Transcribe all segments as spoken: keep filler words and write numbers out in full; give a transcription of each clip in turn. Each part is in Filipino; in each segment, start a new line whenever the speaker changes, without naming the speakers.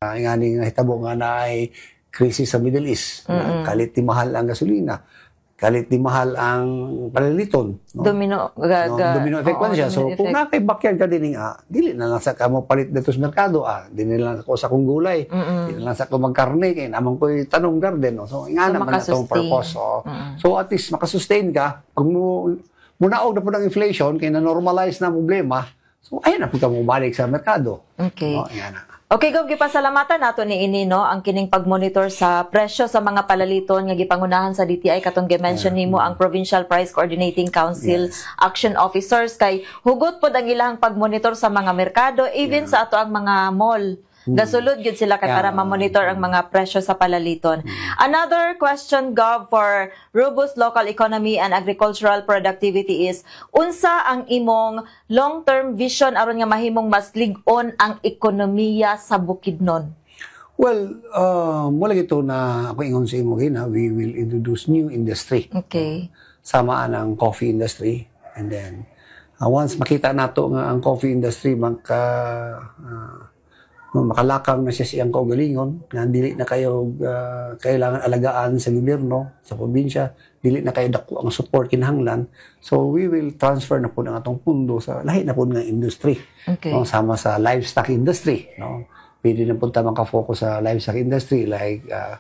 Uh, nga ning hitabo nga na ay krisis sa Middle East. Mm-hmm. Kalit di mahal ang gasolina. Kalit di mahal ang paliliton. No?
Domino. Ga,
no?
ga,
Domino effect man siya. So, effect. Kung nakaibakyag ka din nga, dili na lang sa kamo palit dito sa merkado. Ah. Dili na lang ako sa kung gulay. Mm-hmm. Dili na lang sa kung magkarne. Kaya naman ko'y tanong garden. No? So, nga so, naman na itong purpose. So, mm-hmm. so, at least makasustain ka. Pag mo, munaog na po ng inflation, kaya na-normalize na problema, so, ayun na po ka mo balik sa merkado.
Okay.
No? Nga na.
Okay, Gov, gipasalamatan nato ni ini no ang kining pagmonitor sa presyo sa mga palaliton nga gipangunahan sa D T I katong gi-mention nimo ang Provincial Price Coordinating Council yes. Action Officers kay hugot pod ang ilang pagmonitor sa mga merkado even yeah. sa ato ang mga mall. Gasulod gyud sila kay para ma-monitor ang mga presyo sa palaliton. Another question, Gov, for robust local economy and agricultural productivity is unsa ang imong long-term vision aron nga mahimong mas lig-on ang ekonomiya sa Bukidnon?
Well, uh, mula ito na ako ingon sa imo gina, we will introduce new industry.
Okay.
Samaan ang coffee industry and then uh, once makita nato nga ang coffee industry magka uh, no, makalakang na siya siyang kaugalingon, na dili na kayo uh, kailangan alagaan sa gobyerno, sa probinsya, dili na kayo dako ang support kinahanglan. So we will transfer na po ng atong pundo sa lahi na po ng industry.
Okay.
No, sama sa livestock industry. No? Pwede na po tama ka-focus sa livestock industry like uh,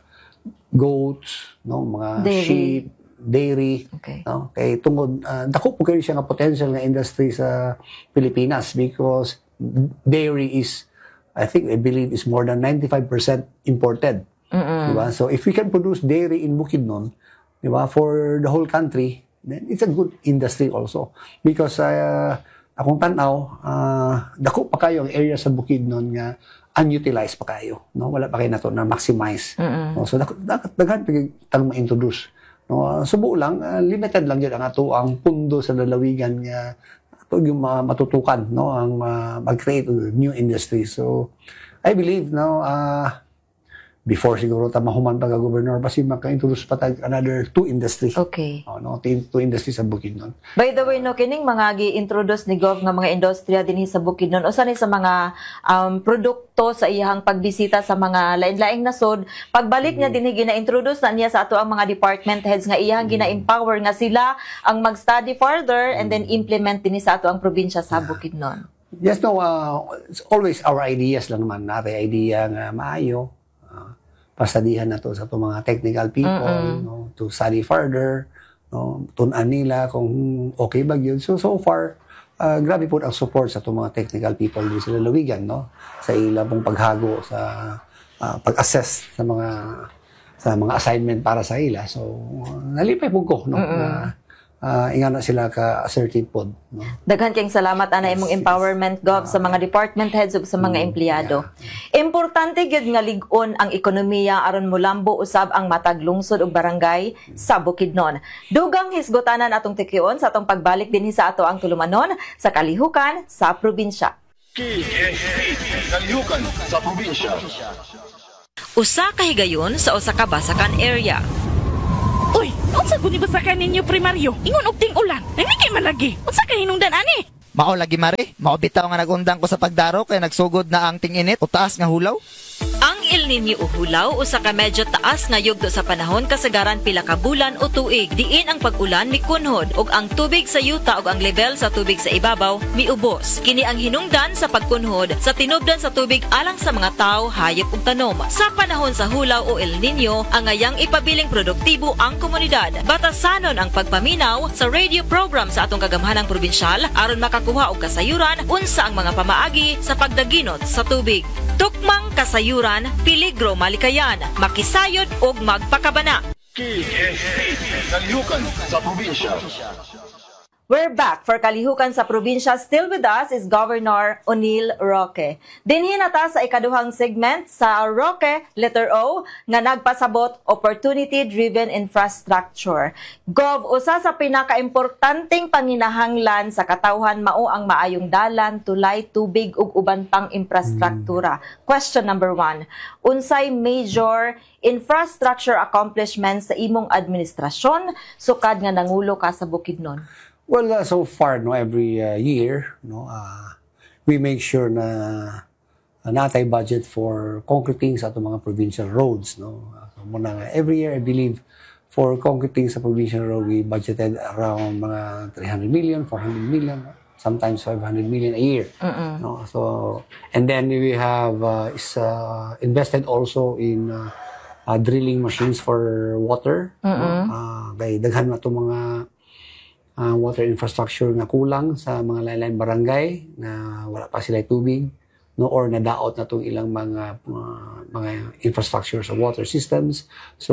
goats, no, mga
dairy.
sheep, dairy.
Okay.
No? Kay tungod, uh, dako po kayo siya nga potential nga industry sa Pilipinas because dairy is I think, I believe, is more than ninety-five percent imported. Mm-hmm. Diba? So, if we can produce dairy in Bukidnon, diba, for the whole country, then it's a good industry also. Because, uh, akong tanaw, uh, dako pa kayo ang area sa Bukidnon nga unutilized pa kayo. No? Wala pa kayo na to na maximize. Mm-hmm. No? So, daghan tanong ma-introduce. No? Uh, subo lang, uh, limited lang yun ang ato ang pundo sa lalawigan nga yung uh, matutukan no ang uh, mag-create new industry. So I believe no uh, before siguro ta mahuman pa ka governor basi maka-introduce pa tag another two industry.
Okay.
Oh, no two industry sa Bukidnon.
By the way no kining mga gi-introduce ni Gov nga mga industriya dinhi sa Bukidnon usa ni sa mga um, produkto sa iyang pagbisita sa mga lain-laing nasod pagbalik niya dinhi gina-introduce na niya sa ato ang mga department heads nga iyang mm. gina-empower nga sila ang mag-study further and then implement dinhi sa ato ang probinsya sa Bukidnon.
Yes no uh, it's always our ideas lang naman natin idea nga maayo. Pastadihan na to sa to mga technical people, mm-hmm. no, to study further, no, tunan nila kung okay ba yun. So, so far, uh, grabe po ang support sa to mga technical people dito sa lalawigan, no, sa ilang pong paghago, sa uh, pag-assess sa mga sa mga assignment para sa ila. So, uh, nalipay po ko, no, mm-hmm. na Uh, inga na sila ka-assertive pod. No?
Daghan kayong salamat ana imong empowerment, Gov, uh, sa mga department heads ug sa mga mm, empleyado. Yeah. Importante gyud nga lig-on ang ekonomiya aron molambo usab ang matag lungsod ug barangay sa Bukidnon. Dugang hisgotanan atong tikion sa atong pagbalik dinhi sa ato ang tulumanon sa kalihukan sa probinsya.
Kalihukan sa probinsya.
Usa ka higayon sa usa ka basakan area.
Uy, unsa guni basakan ninyo primaryo? Ingon og ting ulan. Ay ni kay malagi. Unsa kay hinungdan ani?
Mao lagi mare, mao bitaw nga nagundang ko sa pagdaro kay nagsugod na ang ting-init o taas nga hulaw.
Ang El Nino o hulaw usa ka medyo taas nga yugto sa panahon kasagaran pila ka bulan o tuig diin ang pag-ulan mikunhod ug ang tubig sa yuta ug ang level sa tubig sa ibabaw miubos. Kini ang hinungdan sa pagkunhod sa tinubdan sa tubig alang sa mga tawo, hayop ug tanom. Sa panahon sa hulaw o El Nino, ang ngayang ipabiling produktibo ang komunidad. Batasanon ang pagpaminaw sa radio program sa atong kagamhanang probinsyal aron makakuha og kasayuran unsa ang mga pamaagi sa pagdaginot sa tubig. Tukmang kasayuran, peligro malikayan, makisayod ug magpakabana.
Kalihukan sa probinsya.
We're back for Kalihukan sa Probinsya. Still with us is Governor Oneil Roque. Dinhi na ta sa ikaduhang segment sa Roque, letter O, nga nagpasabot opportunity-driven infrastructure. Gov, usa sa pinakaimportanteng panginahanglan sa katawhan mao ang maayong dalan, tulay, tubig ug uban pang infrastruktura. Mm. Question number one. Unsay major infrastructure accomplishments sa imong administrasyon sukad nga nangulo ka sa Bukidnon?
Well, uh, so far, no, every uh, year, no, uh, we make sure na uh, natay budget for concreting sa atong mga provincial roads, no. Uh, so, muna nga, every year I believe for concreting sa provincial road we budgeted around mga three hundred million, four hundred million, sometimes five hundred million a year. No, so and then we have uh, is uh, invested also in uh, uh, drilling machines for water. No? Uh, kay daghan na itong mga uh, water infrastructure nga kulang sa mga lain-lain barangay na wala pa sila tubig, no, or nadaot na itong ilang mga uh, mga infrastructure sa water systems.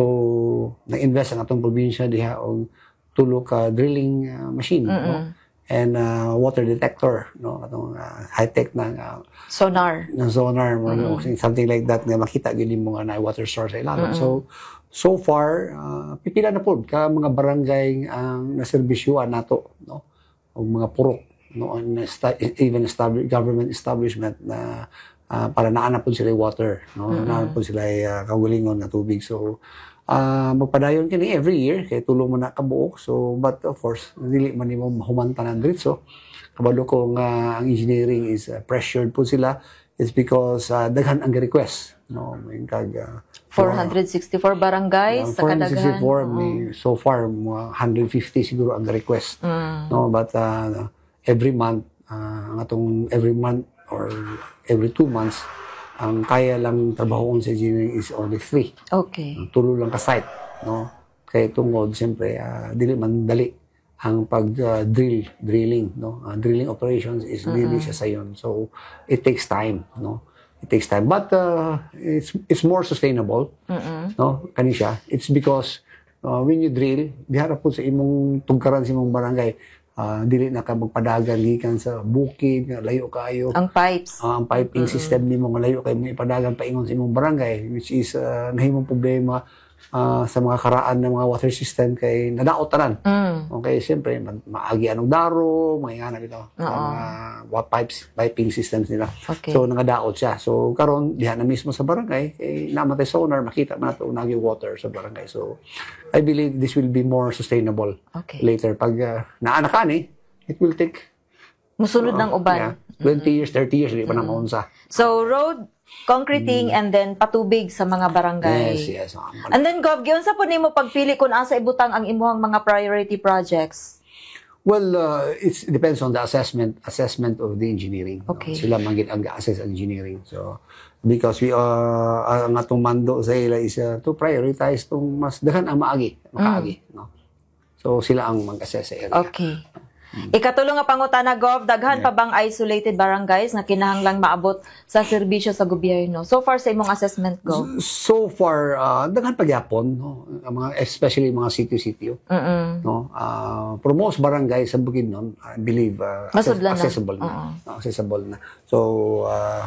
So nag-invest ang atong probinsya diha og tulo ka drilling uh, machine, no, and uh, water detector, no, atong uh, high-tech na uh,
Sonar.
ng sonar, mm-hmm. something like that, nga makita gini mo nga na water source sa ilalim. Mm-hmm. So, so far, uh, pipila na po ka mga barangay ang naserbisyuan nato, no, o mga purok, no, and esta- even established government establishment na uh, para naana po sila water, no, mm-hmm. naana po sila uh, kagulingon na tubig. So, uh, magpadayon kini every year kay tulong mo na kabuok. So, but of course, dili man nimo mahumantanan diretso. Kabalo ko nga ang engineering is uh, pressured po sila is because uh, daghan ang request, no, may kag uh,
four hundred sixty-four barangays sa kadaghan.
four hundred sixty-four, may so far mga one hundred fifty siguro ang request, no, but uh, every month uh, ang atong every month or every two months ang kaya lang trabahoon sa engineering is only three.
Okay.
Tulo lang ka site, no, kay tungod siyempre uh, dili man dali ang pag-drill, uh, drilling, no? Uh, drilling operations is really siya sayon. So, it takes time, no? It takes time. But, uh, it's it's more sustainable, mm-mm. no? Kani siya. It's because, uh, when you drill, diharap po sa imong tugkaran sa imong barangay, uh, dili na ka magpadagan, gikan sa bukid, nga layo kayo.
Ang pipes.
Uh, ang piping mm-mm. system nimo nga layo kayo, may padagan paingon sa imong barangay, which is, uh, nahimong problema, Uh, sa mga karaan ng mga water system kay nadaot tanan. Mm. Okay, siyempre ma- maagi anong daro, mga ingana bitaw. Mga uh, pipes, piping systems nila.
Okay.
So nangadaot siya. So karon diha na mismo sa barangay kay namatay sonar makita man nato unagi water sa barangay. So I believe this will be more sustainable
Okay.
later pag uh, naana ka ni, it will take
Musunod
uh,
ng uban.
yeah, twenty years, thirty years di pa na maunsa.
So, road, concreting, and then patubig sa mga barangay.
Yes, yes. Um,
And then, Gov, giunsa po nimo pagpili kung asa ibutang ang imuhang mga priority projects?
Well, uh, it's, it depends on the assessment assessment of the engineering.
Okay.
No? Sila man gid ang assess engineering. So, because we, uh, ang atong mando sa ila is uh, to prioritize tong mas daghan ang maagi, makaagi. No? So, sila ang mag-assess sa area.
Okay. Ikatulo nga pangutana, Gov, daghan pa bang isolated barangays na kinahanglang maabot sa serbisyo sa gobyerno? So far sa imong assessment, Gov?
So far, uh, daghan pagyapon, no? Ang mga, especially mga sitio-sitio.
Mm-mm.
No? Uh, for most barangay sa Bukidnon, I believe, uh, access-
Masudlan na.
accessible na. Uh, accessible na. So, uh,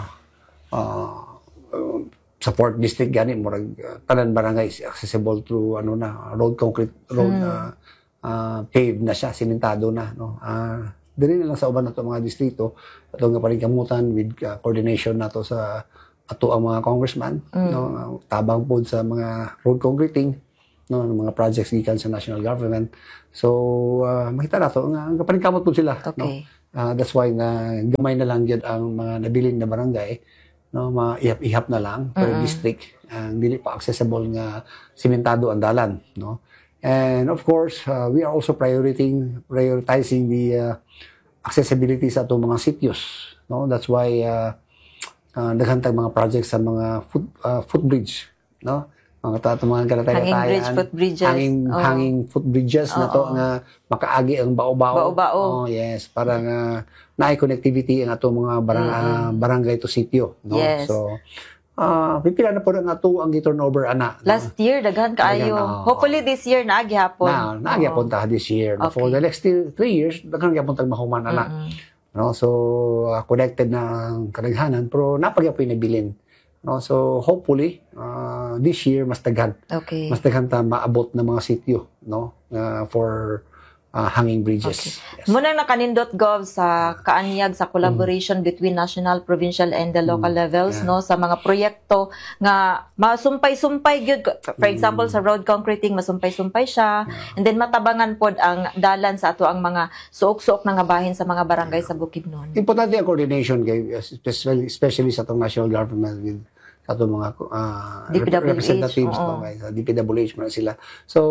uh, uh, sa Fourth District gani murag uh, tanan barangay is accessible through ano na road concrete road mm. uh, uh, paved na siya, simentado na, no. Ah, uh, dili na lang sa uban nato mga distrito ato nga paningkamutan with uh, coordination nato sa ato ang mga congressman, mm. no, uh, tabang pod sa mga road concreting, no, mga projects gikan sa national government. So, uh, makita nato nga paningkamot pod sila,
okay.
no. Uh, that's why nga gamay na lang gyud ang mga nabilin na barangay, no, maihap-ihap na lang per mm-hmm. district, ang uh, dili pa accessible nga simentado ang dalan, no. And of course, uh, we are also prioritizing prioritizing the uh, accessibility sa atong mga sitios, no. That's why uh, uh, daghan tayong mga projects sa mga foot uh, footbridge, no. Mga tato mga kalatay-latayan,
hanging bridge, footbridges,
hanging,
oh.
hanging footbridges na to nga makaagi ang bao-bao.
Bao-bao.
Oh, yes, para nga naay connectivity ang atong mga barang, mm. uh, barangay to sitio, no.
Yes.
So ah, uh, pipila na po na ato ang gi-turnover ana.
Last no? year daghan kaayo.
Oh.
Hopefully this year na agyapon.
Na, na agyapon ta this year. Okay. For the next three years daghan gyapon tag mahuman ana. Mm-hmm. No, so uh, connected na ang kadaghanan pero napagyapoy na bilin. No, so hopefully uh, this year mas daghan.
Okay.
Mas daghan ta maabot na mga sitio, no, uh, for uh, hanging bridges. Yes.
Muna nakanindot gov sa kaanyag sa collaboration between national, provincial and the local levels no sa mga proyekto nga masumpay-sumpay gyud, for example sa road concreting masumpay-sumpay siya, and then matabangan pod ang dalan sa ato ang mga suok-suok na nga bahin sa mga barangay sa Bukidnon.
Importante ang coordination kay especially, especially sa itong national government with sa itong mga uh,
D P W H,
representatives
oo.
no, sa D P W H man sila. So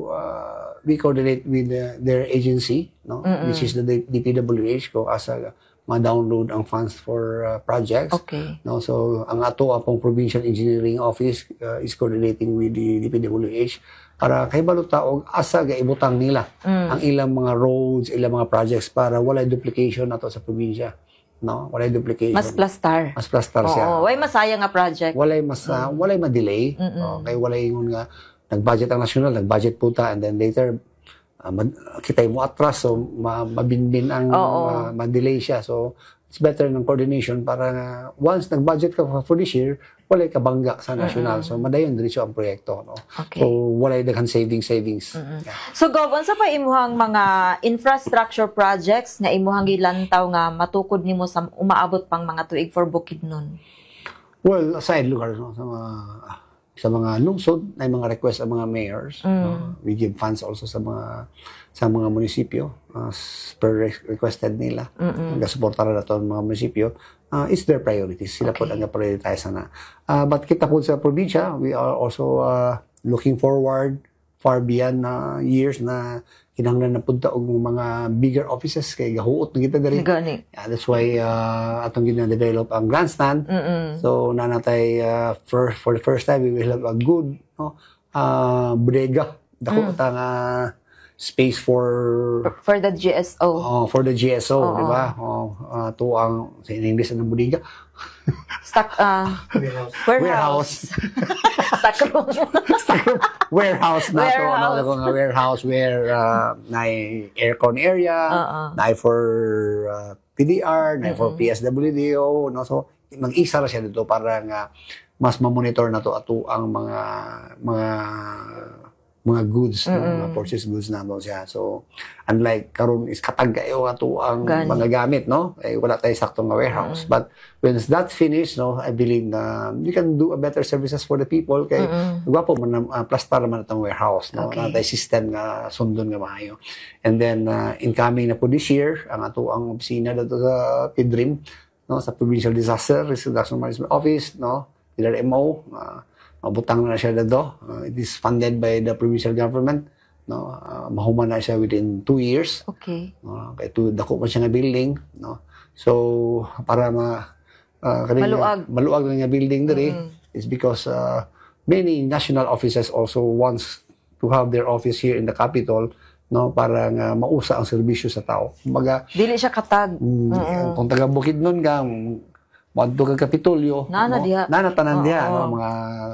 uh, we coordinate with uh, their agency no, which is the D P W H ko as a ma-download ang funds for uh, projects.
Okay.
No, so ang ato apong Provincial Engineering Office uh, is coordinating with the D P W H para kay balota og asa ga ibutang nila ang ilang mga roads, ilang mga projects para walay duplication nato sa probinsya. No, walay duplication.
Mas plastar.
Mas plastar siya.
Oo, way masaya nga project.
Walay mas uh, walay ma-delay. Oh, kay walay ingon nga nag-budget ang national, nag-budget puta and then later uh, mag, kita mo atras so ma, mabinbin ang
Oo.
uh, ma-delay siya. So it's better ng coordination para nga once nag-budget ka for this year, walay ka bangga sa national. So madayon diretso ang proyekto no.
Okay.
So walay daghang savings savings. Yeah.
So Gov, unsa pa imuhang mga infrastructure projects nga imuhang gilantaw nga matukod nimo sa umaabot pang mga tuig for Bukidnon?
Well, aside lugar no, sa mga sa mga lungsod na mga request ang mga mayors. No? We give funds also sa mga sa mga munisipyo uh, per re- requested nila. Nagasuportar na ito ang mga munisipyo. Uh, it's their priorities. Sila po ang prioritize na. Uh, but kita po sa probinsya, we are also uh, looking forward far beyond uh, years na kinahanglan na punta og mga bigger offices kay gahuot na kita diri.
Gani.
Yeah, that's why uh, atong gina-develop ang grandstand. So nanatay uh, for for the first time we will have a good no uh, bodega. Dako ta nga space for
For the G S O.
uh, for the G S O,
Oo.
di ba? Oh, uh, to ang sa English ang bodega.
Stock, uh, warehouse. Stock room.
Warehouse na to,
Warehouse.
ano ko nga warehouse where uh, na aircon area,
Oo.
na for uh, P D R, na for P S W D O, no? So mag-isa ra siya dito para nga mas ma-monitor na to ato ang mga mga mga goods, no? Mga purchase goods na to siya. So unlike karon is katag kayo ato ang
Gani.
mga gamit, no? Eh wala tayo saktong nga warehouse. But when that's finished, no, I believe na you can do a better services for the people kay gwapo man uh, plastar man atong warehouse, no?
Okay.
Na tayo system nga sundon nga maayo. And then uh, incoming na po this year ang ato ang opisina dito sa P D R I M, no, sa Provincial Disaster Reduction Management Office, no, P D R M O, uh, mabutang na siya dito. Uh, it is funded by the provincial government, no. Uh, mahuman na siya within two years.
Okay.
Uh, kay tu dako pa siya nga building, no. So para ma uh, kani nga-
Maluag.
maluag na nga building diri is because uh, many national offices also wants to have their office here in the capital, no, para nga mausa ang serbisyo sa tao. Kumbaga,
Dili siya katag.
mm, kung taga Bukidnon ka, madto ka Kapitolyo,
Nana
no?
diha.
Nana tanan diha,
Oo.
no, mga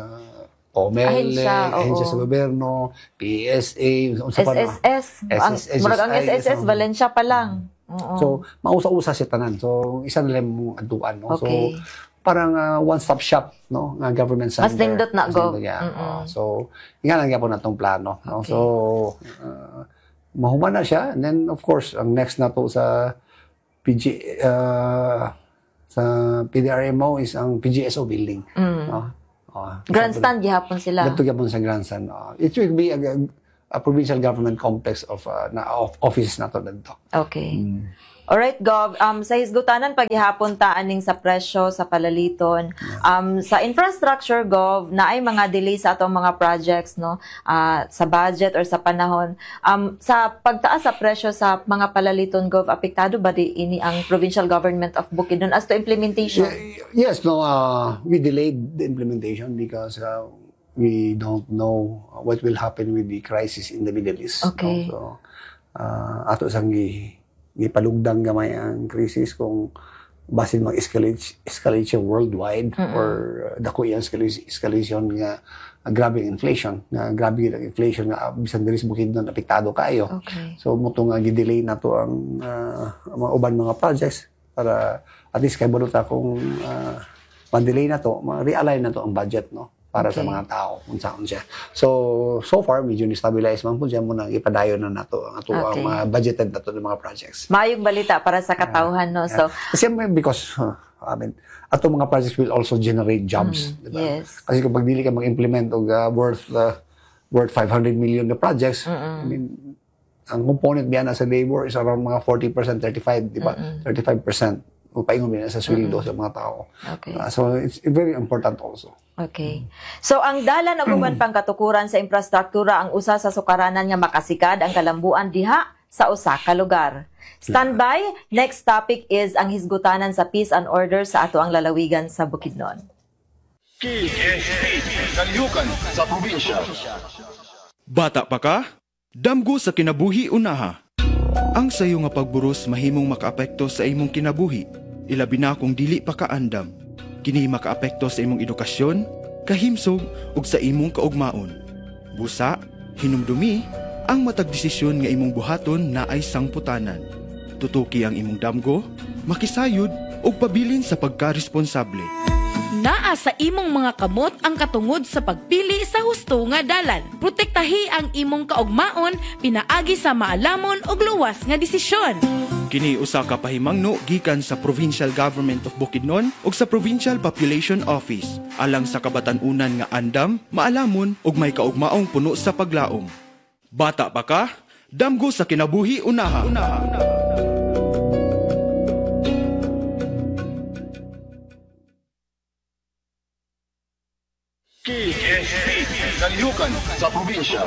O M L,
Ahensya, oo.
ahensya sa gobyerno, P S A, unsa pa na.
S S S. Ang,
S S S,
murag ang S S S,
um,
Valencia pa lang. Oo.
So, mausa-usa si tanan. So, isa na lang mong aduan, no?
Okay.
So, parang uh, one-stop shop, no? Nga government center.
Mas nindot na,
Mas
Gov.
nindot, yeah.
Mm-mm.
Uh, so, nga lang po na itong plano. No?
Okay.
So, uh, mahuman na siya. And then, of course, ang next na to sa P G, uh, sa P D R M O is ang P G S O building. No? Uh,
Grandstand gihapon sila.
Dito gyapon sa grandstand. Uh, it will be a, a provincial government complex of uh, na of office na to dito.
Okay. Alright, Gov. Um, sa hisgutanan, paghihapon ta aning sa presyo, sa palaliton. Um, sa infrastructure, Gov, na ay mga delay sa atong mga projects, no? Ah, sa budget or sa panahon. Um, sa pagtaas sa presyo sa mga palaliton, Gov, apektado ba di ini ang provincial government of Bukidnon as to implementation?
Yeah, yes, no, uh, we delayed the implementation because uh, we don't know what will happen with the crisis in the Middle East.
Okay.
No? So, uh, ato sang gi gipalugdang gamay ang krisis kung basin mag-escalate escalation worldwide or uh, dako yung escalation, escalation nga uh, grabe ang inflation, nga grabe ang inflation nga uh, bisan diri sa Bukidnon apektado kayo.
Okay.
So muto nga gi-delay na to ang uh, mga uban mga projects para at least kay balota kung uh, ma-delay na to, ma-realign na to ang budget, no. para sa
Okay.
mga tao kung saan siya. So, so far, medyo ni-stabilize man po siya muna ipadayon na nato ang ato ang
Okay.
mga budgeted na to ng mga projects.
Mayong balita para sa katauhan, no? So,
Kasi because, uh, I mean, ato mga projects will also generate jobs.
Mm,
diba?
yes.
Kasi kung pag dili ka mag-implement og uh, worth uh, worth five hundred million na projects, I mean, ang component biya na sa labor is around mga forty percent, thirty-five, di ba? thirty-five percent. Upaingon biya na sa sweldo sa mga tao.
Okay.
Uh, so, it's very important also.
Okay. So ang dalan og uban pang katukuran sa infrastruktura ang usa sa sukaranan nga makasikad ang kalambuan diha sa usa ka lugar. Standby, next topic is ang hisgutanan sa peace and order sa ato ang lalawigan sa Bukidnon.
Kalihukan sa probinsya.
Bata pa ka? Damgo sa kinabuhi unaha. Ang sayo nga pagburos mahimong makaapekto sa imong kinabuhi, ilabi na kung dili pa ka andam. Kini makaapekto sa imong edukasyon, kahimsog ug sa imong kaugmaon. Busa, hinumdumi, ang matag desisyon nga imong buhaton na ay sangputanan. Tutuki ang imong damgo, makisayod ug pabilin sa pagkaresponsable.
Naa sa imong mga kamot ang katungod sa pagpili sa husto nga dalan. Protektahi ang imong kaugmaon pinaagi sa maalamon ug luwas nga desisyon.
Kini usa ka pahimangno gikan sa Provincial Government of Bukidnon ug sa Provincial Population Office alang sa kabatan-unan nga andam, maalamon ug may kaugmaong puno sa paglaom. Bata pa ka? Damgo sa kinabuhi unaha. unaha.
Kalihukan sa probinsya.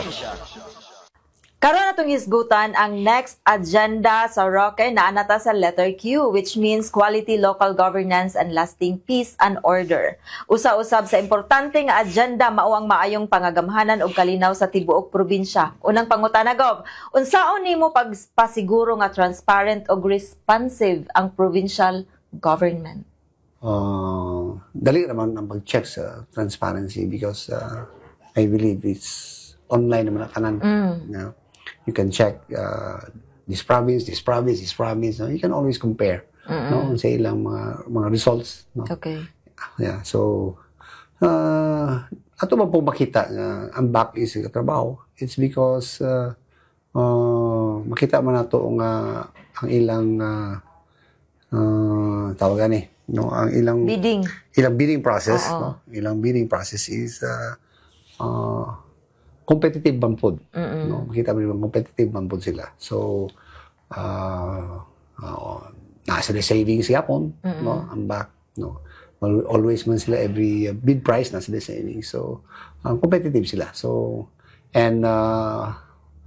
Karon natong hisgutan ang next agenda sa Roque na anata sa letter Q, which means quality local governance and lasting peace and order. Usa-usab sa importante nga agenda mao ang maayong pangagamhanan og kalinaw sa tibuok probinsya. Unang pangutana gov, unsaon nimo pagpasiguro nga transparent og responsive ang provincial government?
Uh, dali naman ang pag-check sa transparency because uh, I believe it's online naman ang kanan. You know? You can check uh, this province, this province, this province. No? You can always compare no? sa ilang mga, mga results. No?
Okay.
Yeah, so, uh, ato man po makita nga ang back is sa trabaho. It's because uh, uh, makita man nato nga ang ilang uh, uh, tawagan eh, no? Ang ilang
Bidding.
ilang bidding process,
Oo.
no? Ilang bidding process is uh, uh, competitive man po. No? Makita mo naman competitive man po sila. So, uh, uh, nasa the savings yapon, no? Ang back, no? Al- Always man sila every uh, bid price nasa the savings. So, uh, competitive sila. So, and uh,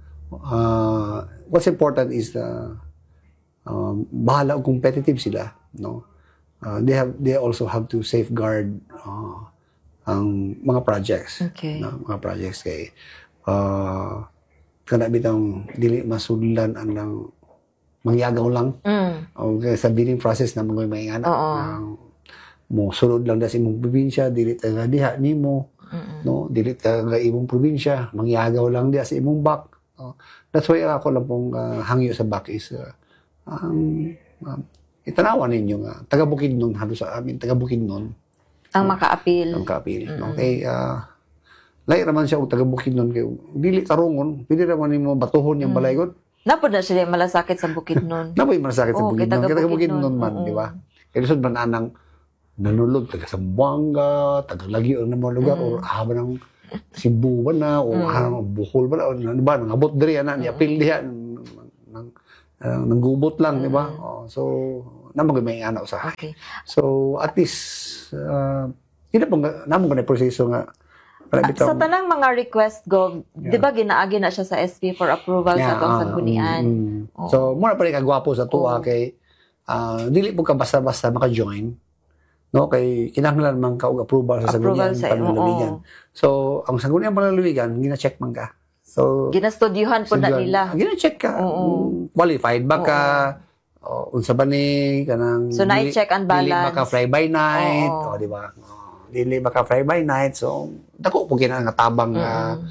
uh, what's important is uh, um, bahala og competitive sila, no? Uh, they have they also have to safeguard uh, ang mga projects.
Okay.
No? Mga projects kay uh, kana bitang dili masudlan ang lang mangyagaw lang
Mm.
o sa bidding process na mga may ngana
Oo.
ang mo sulod lang da sa imong probinsya dili ta nga diha nimo no dili ta nga imong probinsya mangyagaw lang diha sa imong back. No? That's why ako lang pong uh, hangyo sa back is uh, um, um, itanawan ninyo nga taga Bukidnon halos sa amin taga Bukidnon
Ang maka-appeal.
ang kapil. No? Kay, uh, lahi raman siya, taga Bukidnon kayo. Dili tarungon, pili raman nimo batuhon yung balaygon.
Napod na sila malasakit sa Bukidnon.
Naboy masakit sa
Oo, kay
Bukidnon.
taga
Kaya taga
Bukidnon,
Bukidnon man,
oo.
di ba? Kaya lisod man anang nanulog, taga Zamboanga, taga Lagyo ng mga lugar, o haba ng Cebu ba na, o mm. Bohol ba na, o ano ba, nangabot diri, ana, ni apil diha, ng, ng, uh, nanggubot lang, di ba? Oh, so, namang may ana usahay.
Okay.
So, at least, uh, hindi na pong, namang na proseso nga. Para
At sa tanang mga request go, di ba ginaagi na siya sa S P for approval sa atong
ah,
sanggunian?
mm, mm.
Oo.
So, muna pa rin kagwapo sa tuwa
Oo.
kay, uh, dili po ka basta-basta maka-join. No, kay kinahanglan man ka og approval sa
Approval
sanggunian
sa-
panlalawigan.
oo.
So, ang sanggunian panlalawigan, gina-check man ka. So,
Ginastudyuhan po na
Sanggunian,
nila.
gina-check ka.
Oo.
Mm, Qualified ba ka? O, unsa ba ni kanang
So, night check and
Dili ba
balance.
ka fly by night?
Oo.
O, di ba? O, dili ba ka fly by night? So, dako po kina nga tabang nga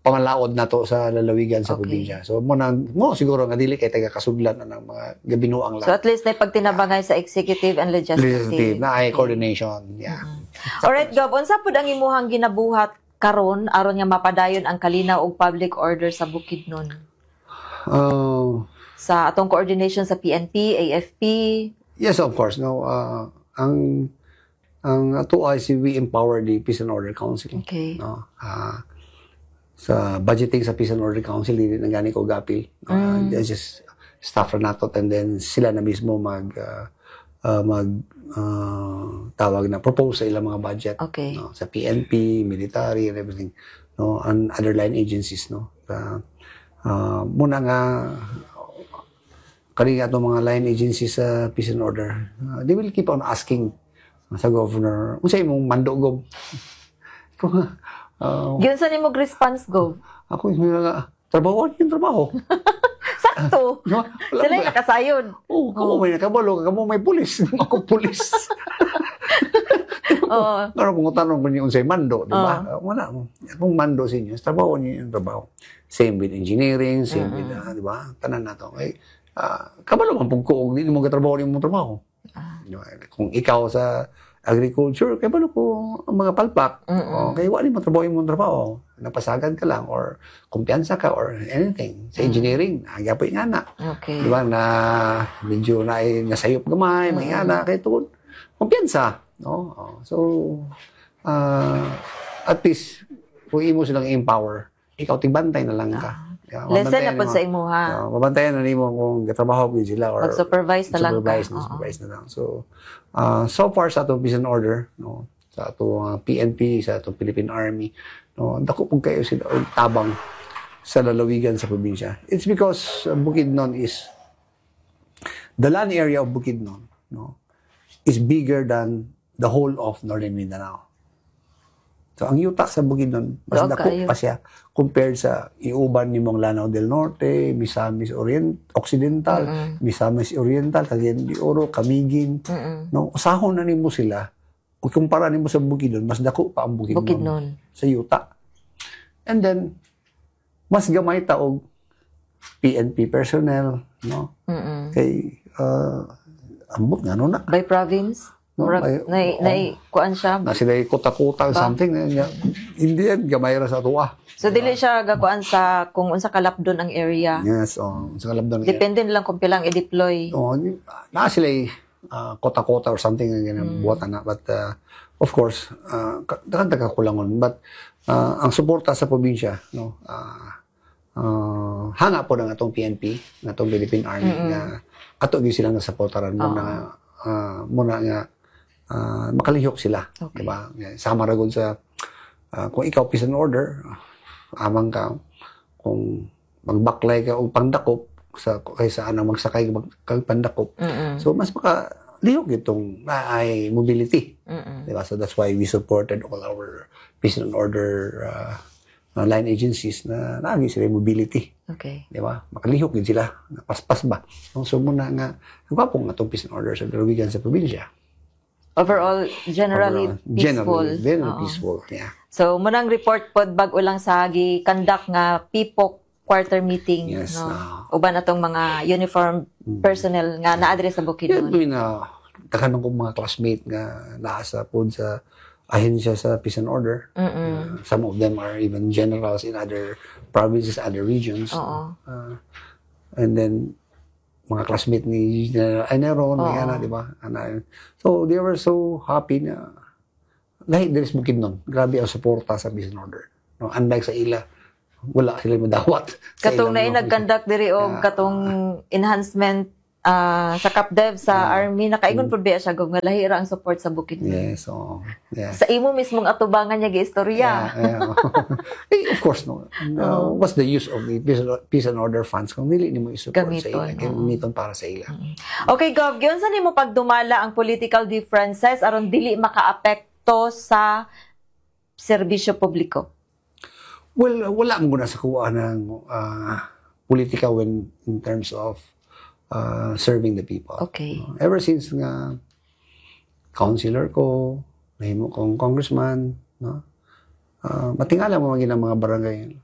pamalaod na to sa lalawigan sa
Okay.
probinsya. So mo nang mo siguro nga dili kay taga kasudlan na ng mga gabinuang
So
lang.
at least na pagtinabangay sa executive and legislative.
Legislative na ay coordination. Yeah.
Alright, Gov, unsa pud ang imuhang ginabuhat karon aron nga mapadayon ang kalinaw og public order sa Bukidnon?
Uh,
Sa atong coordination sa P N P, A F P,
yes, of course. No, uh, ang ang ato ay si we empower the Peace and Order Council.
okay.
No, ah, sa budgeting sa Peace and Order Council hindi na gani ko gapil. No?
Mm.
Uh, just staff na nato and then sila na mismo mag uh, uh, mag uh, tawag na propose sa ilang mga budget.
Okay.
No? Sa P N P, military and everything, no, and other line agencies, no. Uh, uh, muna nga kani ato mga line agencies sa Peace and Order, uh, they will keep on asking sa governor, unsay imong mandogog? Kung uh,
Giun sa nimog response, Gov?
ako yung mga trabaho, yung trabaho.
Sakto.
No? Wala
Sila
ba?
yung nakasayod.
Oo, kamo may nakabalo, kamo may pulis. Ako pulis.
Oo.
Pero kung tanong ko niyo unsay mando, di ba? Uh, wala mo. Kung mando sa inyo, trabaho niyo yung trabaho. Same with engineering, same with, uh, di ba? Tanan na to. Eh, uh, kabalo man pug ko, hindi mo katrabaho ni mo trabaho. Di ba? Kung ikaw sa agriculture, kaya balo ko ang mga palpak. O, kaya wala mo trabaho yung trabaho. Napasagad ka lang or kumpiyansa ka or anything. Sa engineering, agapoy nga na.
Okay.
Di ba, na medyo na nasayop gamay, may nga na, kaya tungkol, kumpiyansa. No? Oh, so, uh, at least, kung imo silang empower, ikaw tigbantay na lang ka. Yeah,
Lesson na
mabantayan
po
mo.
sa imuha.
Uh, mabantayan na nimo kung katrabaho ko sila or
Mag-supervise na lang ka.
supervise na
Oo.
supervise na lang. So, uh, so far sa atong Peace and Order, no, sa atong uh, P N P, sa atong Philippine Army, no, dako pug kayo sila og tabang sa lalawigan sa probinsya. It's because uh, Bukidnon is the land area of Bukidnon, no, is bigger than the whole of Northern Mindanao. So, ang yuta sa Bukidnon, mas
Doon
dako
kayo.
pa siya compared sa iuban ni mong Lanao del Norte, Misamis Orient, Occidental, Misamis Oriental, Cagayan de Oro, Camiguin. No, usahon na nimo sila. Kung kumpara nimo sa Bukidnon, mas dako pa ang Bukidnon,
Bukidnon.
sa yuta. And then, mas gamay ta og P N P personnel, no?
Mm-mm.
Kay, uh, ambot nga no na.
By province?
No,
Murag-
by-
nai,
oo.
nai, kuan siya.
Na sila kuta-kuta something. Nga, hindi yan, gamay ra sa tuwa.
So, dili siya gakuan sa kung unsa kalapdon ang area.
Yes, oh, sa kalabdan.
Depende na lang kung pilang i-deploy.
Oh, na sila uh, kota-kota or something nga mm. buwatan na. But, uh, of course, uh, dakan kulangon. But, uh, ang suporta sa probinsya, no, uh, uh, hanga po ng atong P N P, ng atong Philippine Army, mm-hmm. na ato gyud sila nga supportaran mo na, uh, muna nga, uh, makalihok sila.
Okay.
Diba? Sama ra gud sa, uh, kung ikaw Peace and Order, amang ka, kung magbaklay ka o pangdakop, sa kaysa anang magsakay mag, kag pandakop.
Mm-mm.
So, mas maka lihok itong ay mobility.
Mm-mm.
Diba? So, that's why we supported all our Peace and Order uh, uh, line agencies na lagi sila yung mobility.
Okay.
Diba? Makalihok din sila. Napaspas ba? So, muna nga, nagwapong nga itong Peace and Order sa lalawigan sa probinsya.
Overall, generally
Overall,
peaceful.
Generally, very
Oo.
peaceful. Yeah.
So, munang report pod bag ulang sa gi-conduct nga P P O C quarter meeting.
Yes,
No?
ah.
Uban atong mga uniform personnel nga na-address sa
Yan
Bukidnon.
doon na takanong kong mga classmate nga naasa po sa ahensya sa Peace and Order. Uh, some of them are even generals in other provinces, other regions.
Oo.
Uh, and then, mga classmate ni General Aineron,
Oo.
mga na, di ba? Ana- So, they were so happy na dahil there is Bukidnon. Grabe ang suporta sa Peace and Order. No? Unlike sa ila, wala sila madawat. sa
Katong
ilang
na
mga-
nag-conduct diri og
Yeah.
katong enhancement ah, sa CapDev sa Army nakaingon pud ba siya gov nga lahi ra ang support sa Bukidnon.
Yes, so, yeah.
Sa imo mismong atubangan niya giistorya.
Yeah, yeah. eh, of course, no. Uh, what's the use of the peace, peace and order funds kung dili nimo i-support sa ila,
Gamiton,
gamiton para sa ila.
Okay, Gov, giyon sa nimo pagdumala ang political differences aron dili makaapekto sa serbisyo publiko.
Well, wala mo na sa kuha ng uh, politika when in terms of uh, serving the people.
Okay.
No? Ever since nga councilor ko, nahimo kong congressman, no? Uh, matingala mo maging ang mga barangay.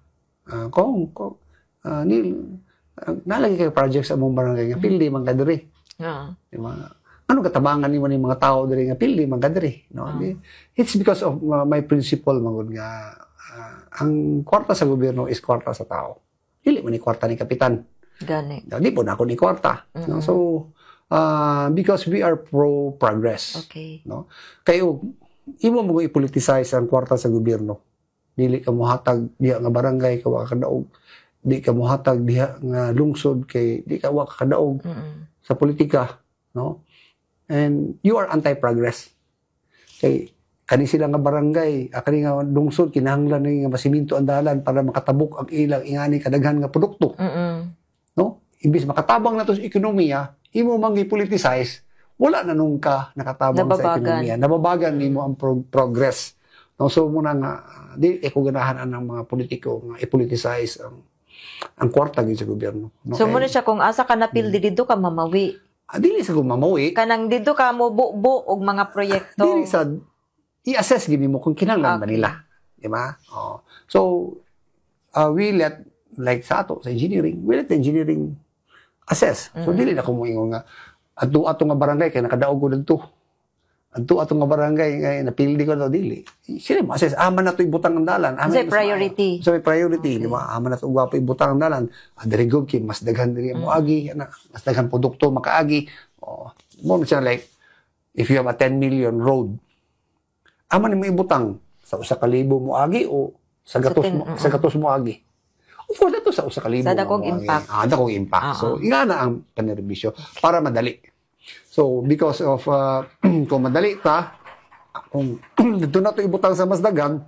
ah, kung, kung ah, ni, ah, nalagi kayo project sa among barangay nga pildi man ka diri.
Ah.
Di ba? Ano katabangan nimo ni mga tao diri nga pildi man ka diri, no? Di- It's because of uh, my principle magud nga ah, ang kwarta sa gobyerno is kwarta sa tao. Dili man ni kwarta ni kapitan.
Gani.
Di po na ako ni kwarta. No? So uh, because we are pro progress.
Okay.
No? Kayo imo mo i-politicize ang kwarta sa gobyerno. Dili ka mohatag diha nga barangay ka wa ka daog. Di ka mohatag diha nga lungsod kay di ka wa ka daog
Mm-mm.
sa politika, no? And you are anti-progress. Kay kani sila nga barangay, ah, kani nga lungsod kinahanglan ni nga masiminto ang dalan para makatabok ang ilang ingani kadaghan nga produkto,
Mm-mm.
no? Imbis makatabang na to sa ekonomiya, imo mang i-politicize, wala na nung ka nakatabang sa
Nababagan.
ekonomiya. Nababagan nimo ang pro- progress. No, so muna nga ah, di ko ganahan ng mga politiko nga i-politicize ang ang kwarta gyud sa gobyerno. No?
So, muna
Kay-
siya, kung asa ka napildi dito ka mamawi.
ah, dili sa gumamawi,
Kanang dito ka mo buo og mga proyekto.
dili sa i-assess gini mo kung kinahanglan ba
Okay.
nila, di ba? Oh. So uh, we let like sa ato sa engineering, we let the engineering assess. So dili na ko moingon nga adto ato nga barangay kay nakadaog ko didto. Adto ato nga barangay nga napildi ko daw dili. Sila mo assess aman na to ibutang ang dalan. Aman
Say
mas
priority.
maayo. So may priority, di ba? Aman na to gwapo ibutang ang dalan. Ah, diri gud kay mas daghan diri mo agi ana, mas daghan produkto makaagi. Oh, mo siya like if you have a ten million road, aman mo ibutang sa usa ka libo mo agi o sa gatos
ten-
mo sa gatos mo agi. Of course, dato sa usa ka libo
Sa
nga
dakong
mo agi.
impact.
Ah, dakong impact.
Ah,
So, ina na ang panerbisyo para madali. So, because of uh, kung madali ta, kung dito na to ibutang sa mas daghan,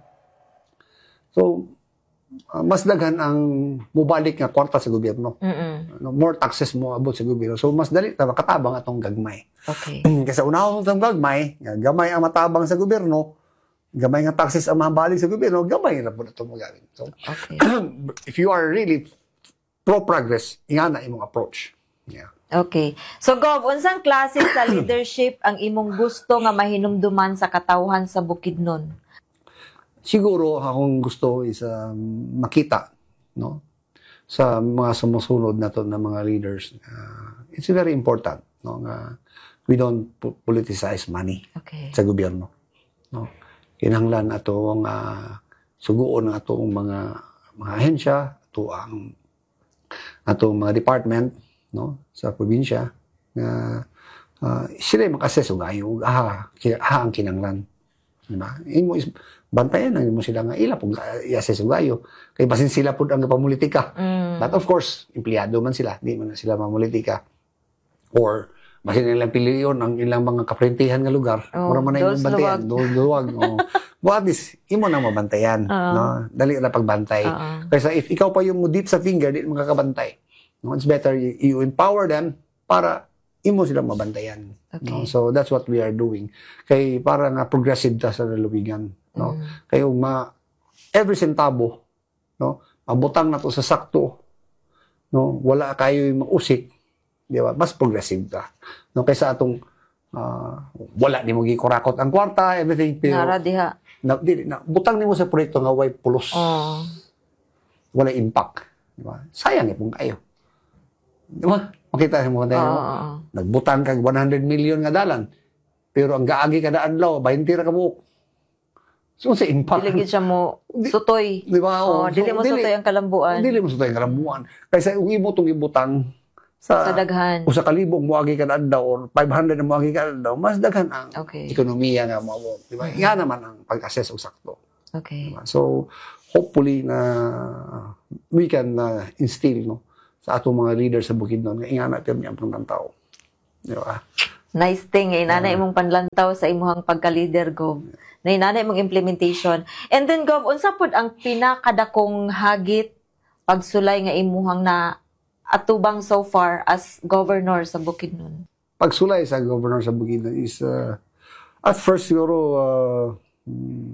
so uh, mas daghan ang mubalik nga kwarta sa gobyerno.
Mm-mm.
No, more taxes mo abot sa gobyerno. So, mas dali ta makatabang atong gagmay.
Okay.
Kasi unahon sa gagmay, nga gamay ang matabang sa gobyerno, gamay nga taxes ang mabalik sa gobyerno, gamay na po na ito magawin. So,
Okay.
if you are really pro-progress, ingana imong approach. Yeah.
Okay. So, Gov, unsang klase sa leadership ang imong gusto nga mahinumduman sa katawhan sa Bukidnon?
Siguro, akong gusto is um, makita, no? Sa mga sumusunod na to na mga leaders, uh, it's very important, no? Nga we don't po- politicize money
Okay.
sa gobyerno, no? Kinahanglan ato ang uh, suguon ng atong mga mga ahensya, ato ang atong mga department, no, sa probinsya nga uh, sila mag-assess og ayo aha, ki- aha ang kinahanglan, di ba? Imo is bantayan ang imo sila nga ila pug i-assess og ayo kay basin sila pud ang pamulitika.
Mm.
But of course, empleyado man sila, di man na sila mamulitika. Or basin nilang piliyon ang ilang mga kaprentihan nga lugar.
Oh,
Mura man na imong
dos
bantayan, dol-duwag. Oh. But this, imo na mabantayan, no? Dali na pagbantay.
Oo.
Kasi if ikaw pa yung mo deep sa finger, di mo makakabantay. No, it's better you, you empower them para imo silang mabantayan.
Okay.
No? So that's what we are doing. Kay para nga progressive ta sa lalawigan, no? Kay ma every centavo, no? Mabutang na to sa sakto, no? Wala kayo yung mausik, di ba? Mas progressive ta. No, kaysa atong ah, wala ni mo gikurakot ang kwarta, everything pero
Nara diha.
na, di, na, butang nimo sa proyekto nga way pulos.
Oh.
Wala impact, di ba? Sayang ipong kayo. Di ba? Makita mo tayo.
Oo, oo.
Nagbutang kag one hundred million nga dalan. Pero ang gaagi kada adlaw twenty ra ka buok. So sa impact.
Dili gid siya mo
Di-
sutoy.
Di ba?
Oh,
So,
dili mo
dili-
sutoy ang kalambuan.
Dili mo sutoy ang kalambuan. Kaysa kung imo tong ibutang sa
Sa daghan.
o sa kalibong moagi kada adlaw or five hundred na moagi kada adlaw, mas daghan ang
Okay.
ekonomiya nga mo. Di ba? Nga naman ang pag-assess og sakto.
Okay.
Diba? So, hopefully na we can uh, instill no, sa atong mga leaders sa Bukidnon nga ingana natin niya ang panglantaw. Di ba?
Nice thing. Eh, inana imong panlantaw sa imuhang pagka-leader, Gov. Na inana imong implementation. And then, Gov, unsa pud ang pinakadakong hagit pagsulay nga imuhang na atubang so far as governor sa Bukidnon?
Pagsulay sa governor sa Bukidnon is uh, at first siguro uh, mm,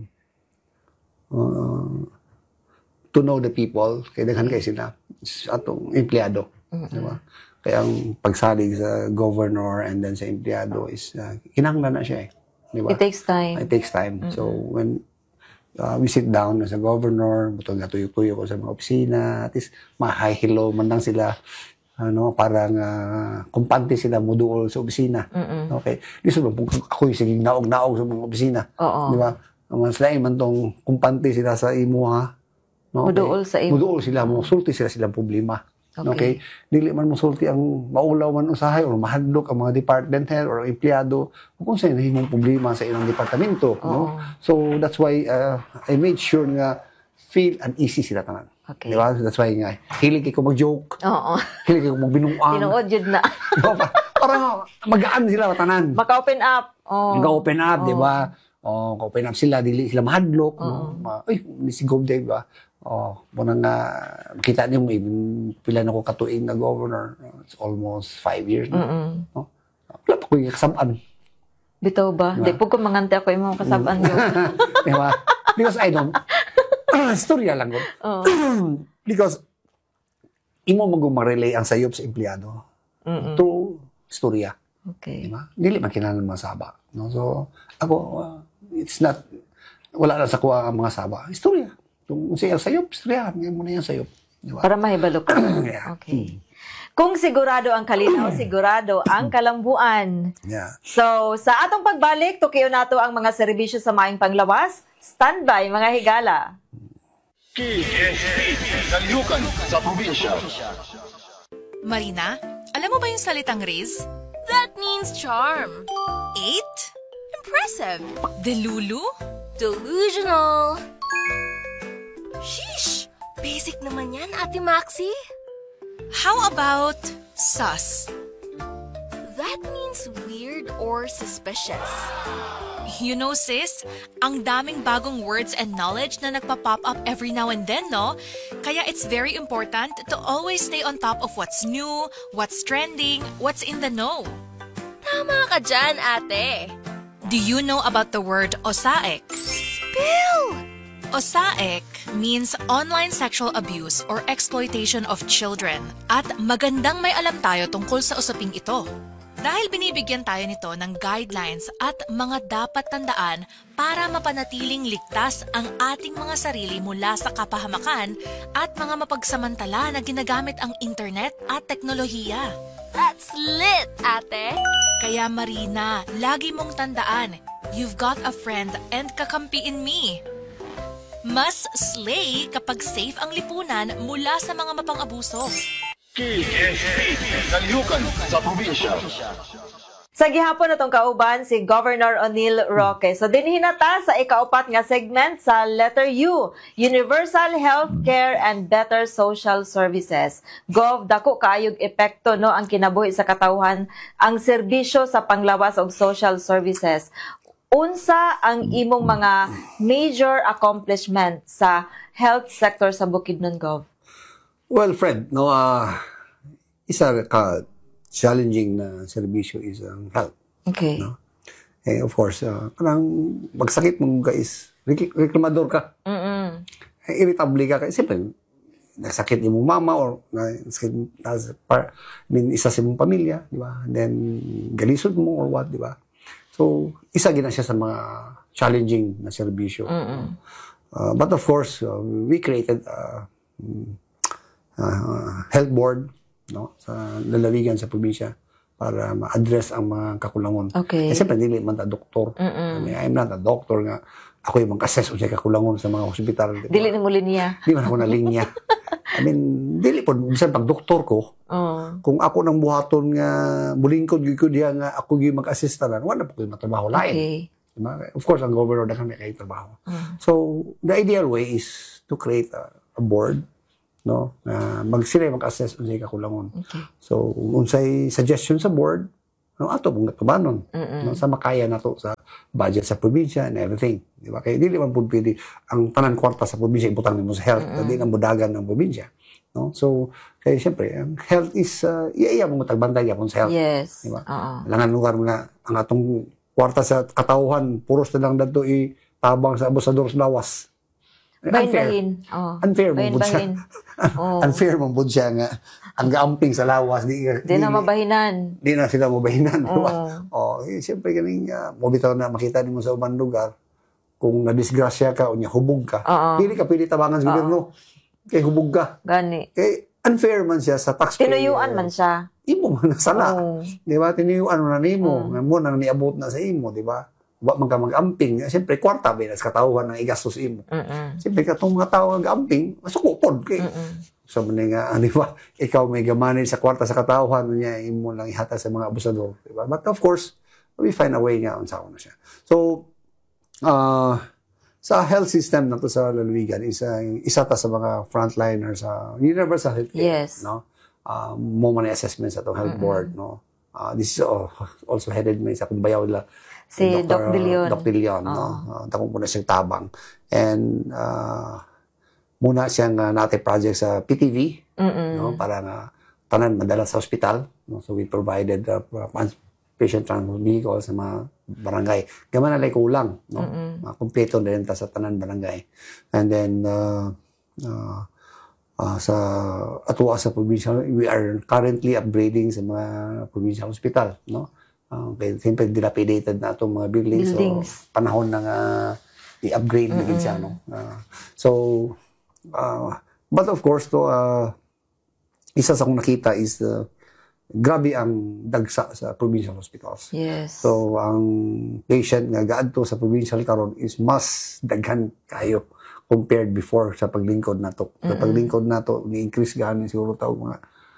uh, to know the people, kaya daghan kay sila is atong empleyado. Di ba? Kaya ang pagsalig sa governor and then sa empleyado is uh, kinahanglan na siya eh. Di ba?
It takes time.
It takes time. So when uh, we sit down as a governor, butong natuyo-tuyo ko sa mga opisina, at least ma-hi hello man lang sila, ano, parang uh, kumpante sila muduol sa opisina.
Mm-mm.
Okay. Di so kung ako yung sige naog-naog sa mga opisina.
Oo.
Di ba? Mas lain man tong kumpante sila sa imo ha. No?
Muduol sa imo.
Muduol sila, musulti sila silang problema.
Okay.
Okay. Dili man musulti ang maulaw man usahay or mahadlok ang mga department head or empleyado kung sa himong problema sa ilang departamento, no? So that's why uh, I made sure nga feel uneasy sila tanan.
Okay.
Di ba? That's why nga hilig ko mag-joke.
Oo.
Hilig ko magbinuang.
Tinuod yun na.
Di ba? Parang magaan sila tanan.
Maka-open up. Oh.
Nag-open up, di ba? Oh, open up sila, dili sila mahadlok, no? Ma- Ay, nisigov di ba? Oh, muna nga, makita niyo mo, even pila na ko katuig na governor, it's almost five years na. No? Wala pa ko yung kasabaan.
Bitaw ba? Di po ko mangante ako yung mga kasabaan yun.
Di ba? Because I don't, storya lang ko.
Oo.
Because, imo mag-relay ang sayop sa empleyado. To storya.
Okay.
Di ba? Dili man kailangan mga saba. No? So, ako, uh, it's not, wala na sa kuha ang mga saba. Istorya. Kung siya sayop, istorya. Ngayon mo na yung sayop. Di ba?
Para mahibalo ka.
Yeah.
Okay. Kung sigurado ang kalinaw, sigurado ang kalambuan.
Yeah.
So, sa atong pagbalik, tukiyo nato ang mga serbisyo sa maing panglawas. Standby, mga higala.
K S P P, Kalihukan sa probinsya.
Marina, alam mo ba yung salitang Riz?
That means charm.
Eight?
Impressive.
Delulu?
Delusional. Sheesh! Basic naman yan, Ate Maxi.
How about sus?
That means weird or suspicious.
You know, sis, ang daming bagong words and knowledge na nagpa-pop up every now and then, no? Kaya it's very important to always stay on top of what's new, what's trending, what's in the know.
Tama ka dyan, ate.
Do you know about the word osaek?
Spill!
Osaek means online sexual abuse or exploitation of children at magandang may alam tayo tungkol sa usaping ito. Dahil binibigyan tayo nito ng guidelines at mga dapat tandaan para mapanatiling ligtas ang ating mga sarili mula sa kapahamakan at mga mapagsamantala na ginagamit ang internet at teknolohiya.
That's lit, ate.
Kaya Marina, lagi mong tandaan, you've got a friend and kakampi in me. Mas slay kapag safe ang lipunan mula sa mga mapang-abuso.
K S P P, Kalihukan sa probinsya.
Sa gihapon natong kauban si Governor O'Neil Roque. So dinhi na ta sa ikaupat nga segment sa letter U, Universal Healthcare and Better Social Services. Gov, dako kaayog epekto no ang kinabuhi sa katawhan ang serbisyo sa panglawas og social services. Unsa ang imong mga major accomplishment sa health sector sa Bukidnon, Gov?
Well, Fred, no, uh, isa ka challenging na serbisyo is ang health.
Okay.
No? Eh, of course, uh, parang magsakit mong guys, rek- reklamador ka.
Mm-mm.
Eh, irritable ka. Kasi siyempre, nagsakit yung mama or nasakit, nas, par, I mean, isa sa mong pamilya, di ba? And then, galisod mo or what, di ba? So, isa gina siya sa mga challenging na serbisyo. Uh, but of course, uh, we created a uh, uh, health board, no, sa lalawigan sa probinsya para ma-address ang mga kakulangon.
Okay.
Kasi siyempre, hindi man ta doktor. I mean, I'm not a doctor nga. Ako yung mag-assess o siya kakulangon sa mga hospital. Diba?
Dili na muli niya.
Di man ako na linya. I mean, dili po. Bisan pag doktor ko,
Oh.
kung ako nang buhaton nga, bulingkod ko diya nga ako yung mag-assist tanan, wala po ko yung matrabaho lain.
Okay.
Diba? Of course, ang governor na kami kayo trabaho. So, the ideal way is to create a, a board, no, na mag-sila mag-assess unsay kakulangon.
Okay.
So, unsay suggestion sa board, no, ato mong natubanon. No, sa makaya na to sa budget sa probinsya and everything. Di ba? Kaya di naman po pwede ang tanan kwarta sa probinsya ibutang mo sa health, hindi ang budagan ng probinsya. No? So, kaya siyempre, ang health is, uh, iya-iya mo matagbantay yapon sa health.
Yes.
Di ba?
Oo.
Langan lugar mo nga, ang atong kwarta sa katauhan, puros na lang dato i-tabang sa abusador sa lawas.
Bahin-bahin. Oh.
Unfair mo po siya.
Bahin-bahin. Oh.
Unfair mo po siya nga, ang gaamping sa lawas, di,
Di na mabahinan.
di na sila mabahinan.
Oo.
Oh, eh, siyempre ganing uh, mabitaw na makita nimo sa ubang lugar. kung nadisgrasya ka o niya hubog ka,
Oo.
dili ka pwede tabangan sa gobyerno. Kay hubog ka.
Gani.
Kay unfair man siya sa taxpayer.
Tinuyuan man siya.
Imo man sana.
Oo.
Di ba? Tinuyuan mo na nimo. Nga mo nang niabot na sa imo, di ba? Wa man ka mag-amping. Siyempre, kwarta ba sa katauhan ng igastos imo.
Mm-mm.
Siyempre, katong mga tao nag-amping, masukupod. Kay, so, man nga, di ba? Ikaw may gamanid sa kwarta sa katauhan, niya, imo lang ihata sa mga abusador. Di ba? But of course, we find a way nga on sa na siya. So, uh, sa health system na to sa lalawigan, isa, isa ta sa mga frontliner sa universal healthcare.
Yes.
No? Uh, mo man assessment sa itong health board. No? Uh, this is uh, also headed may sa kumbayaw la
Si Doc De Leon.
Doc De Leon, no? Uh, takong muna siyang tabang. And uh, muna siyang uh, nate project sa P T V, no? Para nga tanan madala sa hospital. No? So we provided uh, patient transport vehicle sa mga barangay. Gaman na kulang, no? Uh, kompleto na rin ta sa tanan barangay. And then uh, uh, uh, sa atuwa sa provincial, we are currently upgrading sa mga provincial hospital, no? Uh, kaya siyempre dilapidated na itong mga buildings.
Buildings.
So, panahon na nga i-upgrade na din siya, no? Uh, so, uh, but of course, to, uh, isa sa kong nakita is uh, grabe ang dagsa sa provincial hospitals.
Yes.
So, ang patient nga gaadto sa provincial karon is mas daghan kayo compared before sa paglingkod nato. Sa paglingkod nato, ni-increase gani siguro tao mga,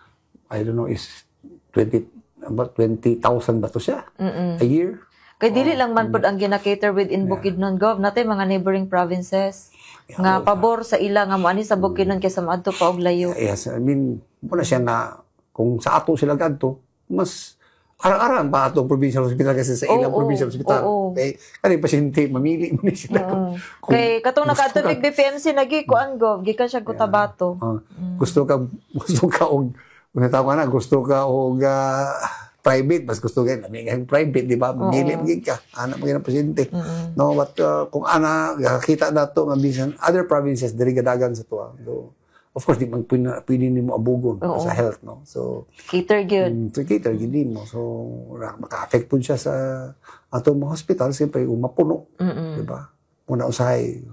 I don't know, is twenty about twenty thousand ba to siya a year?
Kay dili lang man pud ang gina-cater within Bukidnon Gov, natay mga neighboring provinces nga pabor sa ila nga moani sa Bukidnon kaysa maadto pa og layo.
Yes, I mean, muna siya nga, kung sa ato sila gadto, mas arang-arang pa atong provincial hospital kasi sa ilang
Oo,
provincial hospital.
oo.
Kay kani pasyente mamili mo ni sila. Kung- kung
Kay katong
gusto
nakaadto
ka-
mig B P M C nagi kuan Gov, gikan siya Cotabato.
Ah, gusto ka gusto ka og kung tawag na gusto ka og ah, private mas gusto ka lami ang private di ba mamili mo ka ana mo ang pasyente no but uh, kung ana kita nato nga bisan other provinces diri gadagan sa tuwa so of course di man pwede pwede nimo abugon
Oo.
sa health no so
Cater gyud.
um, so cater gid mo so ra- maka-affect pud siya sa ato mga hospital siyempre kung mapuno di ba muna usahay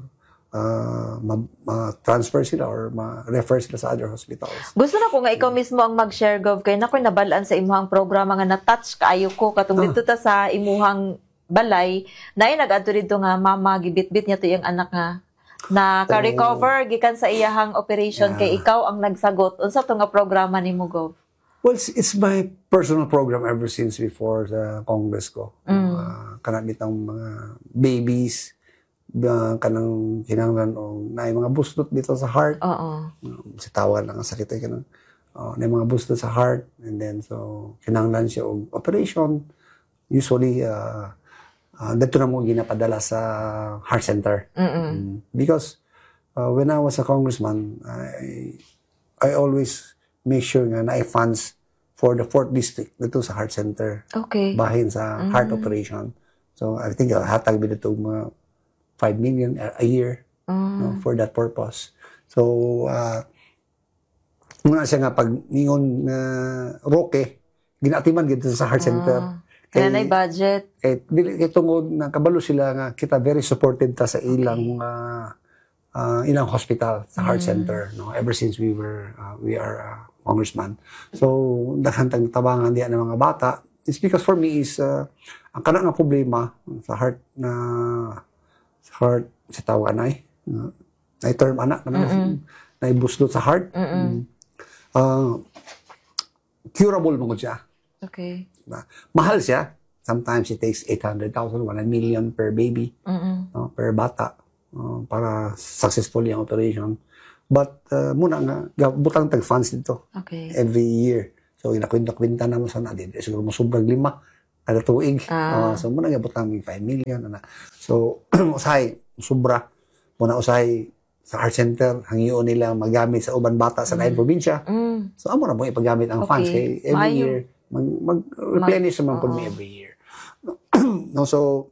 uh, ma- ma-transfer sila or ma-refer sila sa other hospitals.
Gusto na ko nga ikaw mismo ang mag-share Gov kay nakoy nabalaan sa imuhang programa nga na-touch kaayo ko katong dito ta sa imuhang balay naay nag-adto dito nga mama gibitbit niya to yung anak nga na ka-recover gikan sa iyahang operation kay ikaw ang nagsagot unsa to nga programa nimo Gov?
Well, it's, it's my personal program ever since before sa Congress ko. Uh, kanang bitang mga babies, uh, kanang kinanglan o na mga bustot dito sa heart.
Oo.
Uh, sa tawag lang ang sakit ay kanang uh, na mga bustot sa heart. And then, so, kinanglan siya og operation. Usually, uh, uh, dito na mo ginapadala sa heart center. Mm. Because uh, when I was a congressman, I, I always make sure nga na funds for the fourth district dito sa heart center.
Okay.
Bahin sa heart operation. So, I think uh, hatag ba dito mga five million a a year no, for that purpose. So, uh, muna siya nga pag ningon na Roque, ginatiman dito sa heart center.
Kaya na budget.
Eh, dili kay tungod na kabalo sila nga kita very supported ta sa ilang uh, uh, ilang hospital sa heart center no ever since we were uh, we are uh, congressman. So daghan tang tabangan diya ng mga bata. It's because for me is uh, ang kana nga problema sa heart na sa heart sa tawag anay uh, na term anak na na ibuslot sa heart. Mm. Uh, curable mo siya.
Okay.
Diba? Mahal siya. Sometimes it takes eight hundred thousand, one million per baby, no, per bata, uh, para successfully ang operation. But uh, muna nga, butang tag-funds dito
Okay.
every year. So, inakwinta-kwinta na mo sa natin. Siguro mo sobrang lima kada tuig.
Ah.
Uh, so, muna nga butang may five million. Ana. So, usahay, sobra. Muna usahay sa heart center, hangiyon nila magamit sa uban bata sa lain probinsya.
Mm.
So, amo na mo ipagamit ang funds.
Okay.
Kay every
Maayo.
year, mag- mag-replenish naman po me every year. No, so,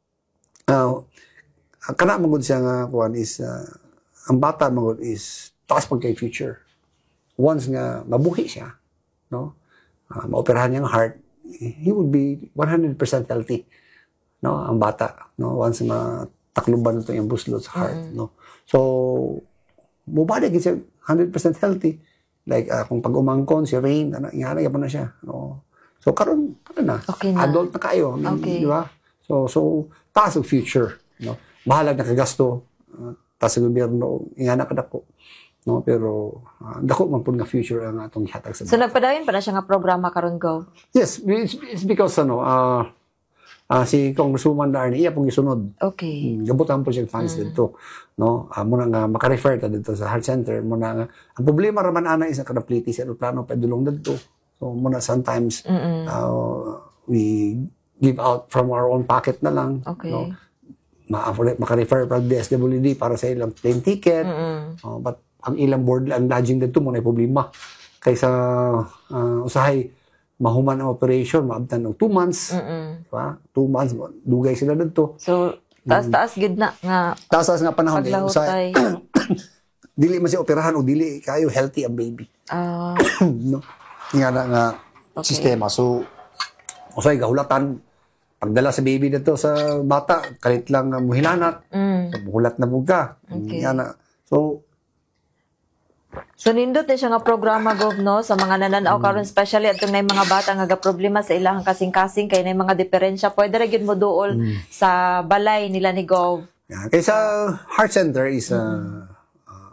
uh, kana magud siya nga kuan is, uh, ang bata magud is taas pag kay future. Once nga mabuhi siya, no, uh, maoperahan niya ang heart, he would be one hundred percent healthy. No, ang bata, no, once ma takluban ito yung buslot sa heart, no? So, mubalik siya one hundred percent healthy. Like, uh, kung pag umangkon, si Rain, ano, ihanay pa na siya, no? So, karon ano na,
Okay na.
adult na kayo, I mean,
Okay.
di ba? So, so, taas ang future, no? Mahalag na kagasto, uh, taas ang gobyerno, ingana ka dako, no? Pero, uh, dako man po nga future ang atong ihatag sa
So
bata.
nagpadayon pa na siya nga programa karon Gov.
Yes, it's, it's because, ano, uh, uh, si Congresswoman Darnie, iya pong isunod.
Okay.
Hmm, gabutan po siya funds dito, no? Uh, muna nga maka-refer ta dito sa heart center, muna nga ang problema raman ana is kanapliti sa plano pa dulong dito. So muna sometimes uh, we give out from our own pocket na lang,
Okay.
no? Ma maka-refer pa D S W D para sa ilang plane ticket. Uh, but ang ilang board ang lodging dito muna ay problema. Kaysa uh, usahay mahuman ang operation, maabtan ng two months, diba? Two months, dugay sila dito.
So taas-taas gid na nga
Tasas nga panahon din.
paglahutay.
Dili man siya operahan o dili kayo healthy ang baby.
Ah,
No? Nga na nga
Okay.
sistema. So, usay gahulatan. Pagdala sa baby dito sa bata, kalit lang uh, muhilanat.
mm.
Hulat na buga.
Okay.
Nga na. So,
So nindot na siya nga programa Gov no sa mga nananaw karon especially atong nay mga bata nga ga problema sa ilahang kasing-kasing kay nay mga diferensya pwede ra gyud mo duol sa balay nila ni Gov.
yeah. Kaysa heart center is uh, uh,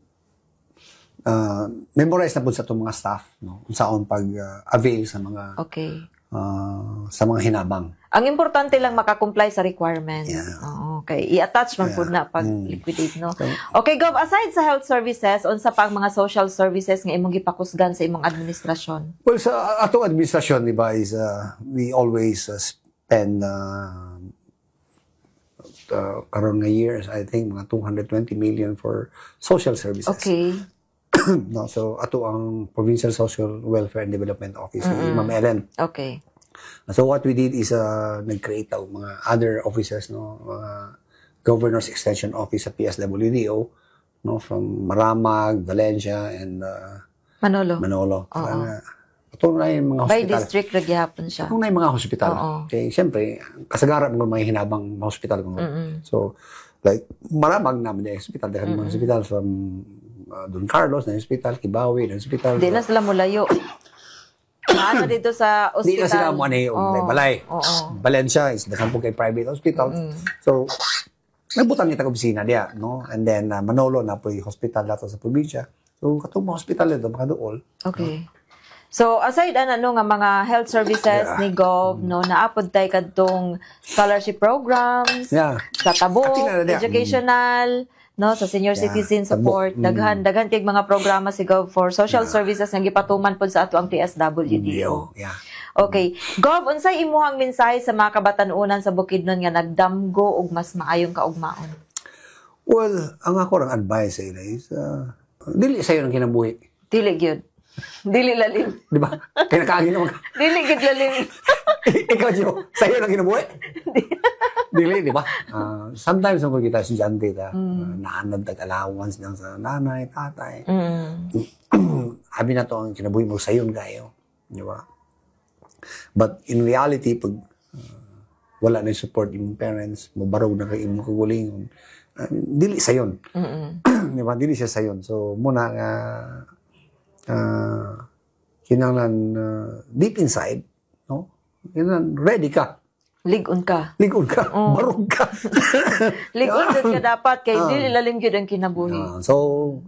uh, memorize na po sa itong mga staff, no? Kung saan pag uh, avail sa mga
Okay.
uh, sa mga hinabang.
Ang importante lang makakomply sa requirements.
Yeah.
Oo, okay. I-attach man po
Yeah.
na pag
Mm.
liquidate, no?
So,
Okay, Gov, aside sa health services, unsa pa ang mga social services nga imong gipakusgan sa imong administrasyon?
Well, sa atong administrasyon, di ba, is uh, we always uh, spend uh, uh, karon nga years, I think, mga two hundred twenty million for social services.
Okay.
No, so, ato ang Provincial Social Welfare and Development Office, mm Ma'am Ellen.
Okay.
So, what we did is uh, nag-create ang mga other offices, no, mga Governor's Extension Office sa P S W D O, no, from Maramag, Valencia, and uh,
Manolo.
Manolo.
Oo.
Uh, ito na yung mga
By
hospital.
district ra gihapon siya.
Kung na yung mga hospital.
Oo.
Okay, siyempre, kasagaran mo mga hinabang mga hospital.
Mm-mm.
So, like, maramag naman yung hospital. Dahil mga hospital from uh, Don Carlos na hospital, Kibawi na hospital.
Di na sila mulayo. Ano dito sa
Di
ospital?
na sila mo ano yung
Oo.
balay.
Oo.
Valencia is dasan po kay private hospital. So, nagbutan niya taga-opisina diya, no? And then, uh, Manolo na po yung hospital dato sa probinsya. So, katong mga hospital nito, makadool.
Okay. So, aside ano, no, nga mga health services
Yeah.
ni Gov, no, naapod tayo kadtong scholarship programs,
Yeah.
sa tabo,
Ati na na diya.
educational, no, sa senior
Yeah,
citizen
tabo.
support,
Mm.
daghan, daghan kay mga programa si Gov for social services nga gipatuman pod sa ato ang P S W D O.
Yeah.
Okay. Gov, unsay imuhang mensahe sa mga kabatanunan sa Bukidnon nga nagdamgo og mas maayong kaugmaon?
Well, ang ako rang advice sa ila is, uh, dili sa'yo ng kinabuhi.
Dili gyud. Dili lalim.
Di ba? Kaya nakaagin naman ka.
Dili gyud lalim.
Ikaw, Gio, sa'yo lang kinabuhi? Dili, di ba? Uh, sometimes, kung kita estudyante, ta, uh, naanad tag allowance lang sa nanay, tatay.
Mm.
Habi na to ang kinabuhi mo sayon kayo. Di ba? But in reality, pag uh, wala na yung support yung parents, mabarog na kayo imong kagulingon, uh, dili sayon. Di ba? Dili siya sayon. So, muna nga, uh, kinanglan uh, deep inside, no? Kinanglan, ready ka.
Ligon ka.
Ligon ka. Barog ka.
Ligon jud ka dapat kay
Ah.
dili lalim gyud ang kinabuhi.
Uh, so,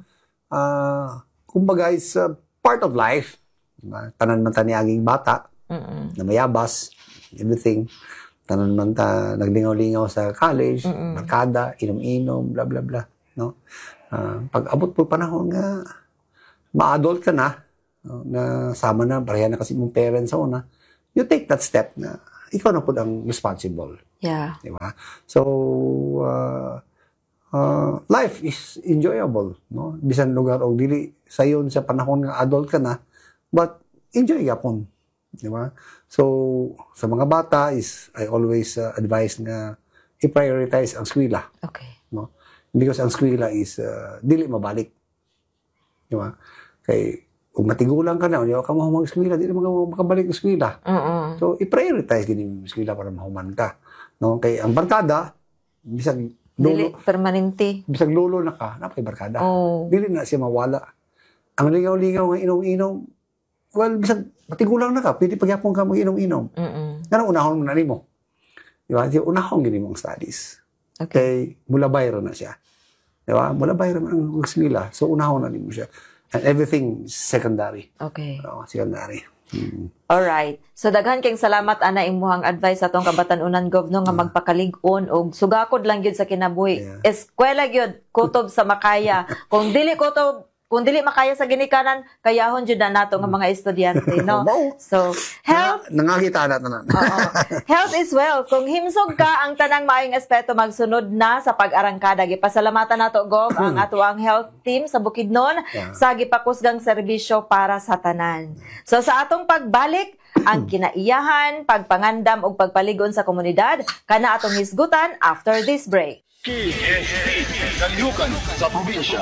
uh, kumbaga, it's uh, part of life. Diba? Tanan man ta niaging bata,
Mm-mm.
na mayabas, everything. Tanan man ta naglingaw-lingaw sa college, barkada, inom-inom, bla bla bla, no? Uh, pag abot po panahon nga ma-adult ka na, no, na sama na pareha na kasi mong parents sa una, you take that step na ikaw na po ang responsible,
Yeah.
di ba? So uh, uh, life is enjoyable, no? Bisan lugar og dili sayon sa panahon nga adult ka na, but enjoy yapon. Di ba? So, sa mga bata is, I always uh, advise nga i-prioritize ang eskwela.
Okay.
No? Because ang eskwela is, uh, dili mabalik. Di ba? Kay, kung matigulang ka na, hindi ka mahuman eskwela, dili mo makabalik ang eskwela.
Mm-mm.
So, i-prioritize din yung eskwela para mahuman ka. No? Kay, ang barkada, bisag
Dili
lolo,
permanente.
bisag lolo na ka, napay barkada.
Oh.
Dili na siya mawala. Ang ligaw-ligaw nga inom-inom, well, bisag matigulang na ka, pwede pagyapon ka mag-inom-inom.
Mm.
Nga unahon mo na nimo. Di ba? Unahon gini mong studies.
Okay.
Kay mula bayro na siya. Di ba? Mula bayro man ang nila. So unahon na nimo siya. And everything secondary.
Okay.
Oh, secondary. Hmm.
Alright. So daghan kayong salamat ana imuhang advice sa atong kabatan-unan gov no nga magpakalig-on og sugakod lang gyud sa kinabuhi.
Yeah.
Eskwela gyud kutob sa makaya. Kung dili kutob kung dili makaya sa ginikanan, kayahon jud na nato nga mga estudyante, no?
Wow.
So, health
Nangakita na tanan.
Oo. Health is wealth. Kung himsog ka ang tanang maayong aspeto magsunod na sa pag-arangkada. Gipasalamatan nato Gov ang ato ang health team sa Bukidnon
Yeah.
sa gipakusgang serbisyo para sa tanan. So sa atong pagbalik, ang kinaiyahan, pagpangandam ug pagpaligon sa komunidad kana atong hisgutan after this break.
K S T Kalihukan sa probinsya.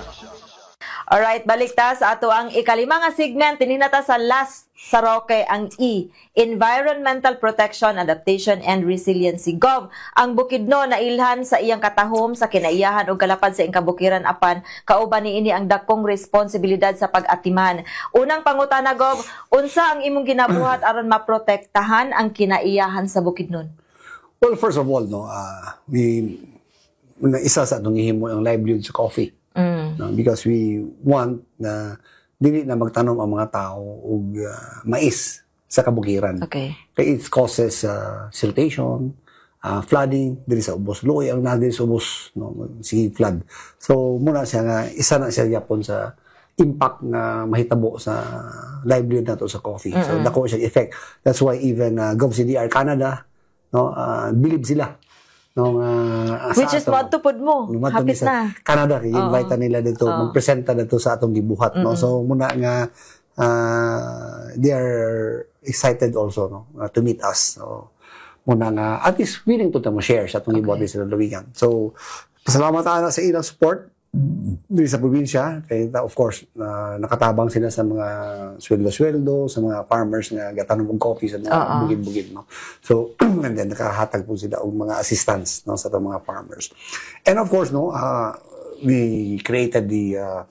Alright, balik ta sa ato ang ikalima nga segment. Tininata sa last sa Roque ang E, Environmental Protection, Adaptation, and Resiliency. Gov, ang Bukidnon na ilhan sa iyang katahom sa kinaiyahan o kalapad sa iyang kabukiran apan, kauban ni ini ang dakong responsibilidad sa pag-atiman. Unang pangutana, Gov, unsa ang imong ginabuhat aron maprotektahan ang kinaiyahan sa Bukidnon?
Well, first of all, no, uh, we, isa sa itong ihimo ang livelihood sa coffee.
Mm.
No, because we want na dili na magtanom ang mga tao og uh, mais sa kabukiran.
Okay.
Kaya it causes uh, siltation, uh, flooding, dili sa ubos. Luoy ang na dili sa ubos, no, sige flood. So muna siya nga isa na siya yapon sa impact na mahitabo sa livelihood nato sa coffee. So dako siya effect. That's why even uh, GovCDR Canada, no, uh, believe sila nung uh,
Which is what tupod mo. Hapit na.
Canada, i-invite nila dito, magpresenta dito sa atong gibuhat, no. So muna nga uh, they are excited also, no, uh, to meet us. So muna nga at least willing to tamo share sa atong gibuhat sa Lawigan. So pasalamat ana sa ilang support dito sa probinsya. Kaya of course uh, nakatabang sila sa mga sweldo-sweldo, sa mga farmers nga gatanom og coffee sa mga
Uh-uh.
bugid-bugid, no. So and then nakahatag po sila og mga assistance, no, sa atong mga farmers. And of course, no, uh, we created the uh,